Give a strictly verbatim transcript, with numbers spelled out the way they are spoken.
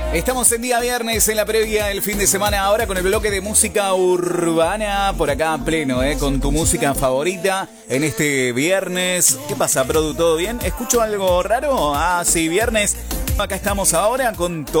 Estamos en día viernes, en la previa del fin de semana, ahora con el bloque de música urbana, por acá a pleno, ¿eh? Con tu música favorita en este viernes. ¿Qué pasa, Produ? ¿Todo bien? ¿Escucho algo raro? Ah, sí, viernes. Acá estamos ahora con todo.